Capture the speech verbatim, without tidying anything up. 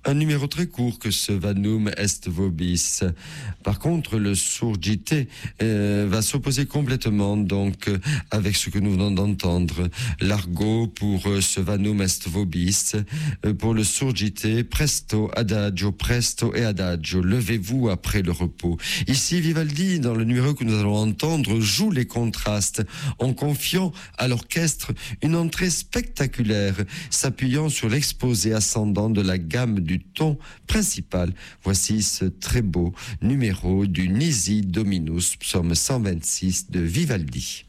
un numéro très court que ce Vanum est vobis. Par contre, le surgité euh, va s'opposer complètement donc euh, avec ce que nous venons d'entendre. L'argot pour euh, ce Vanum est vobis, euh, pour le surgité, presto, adagio, presto et adagio. Levez-vous après le repos. Ici, Vivaldi, dans le numéro que nous allons entendre, joue les contrastes en confiant à l'orchestre une entrée spectaculaire, s'appuyant sur l'exposé ascendant de la gamme du ton principal. Voici ce très beau numéro du Nisi Dominus, psaume cent vingt-six de Vivaldi.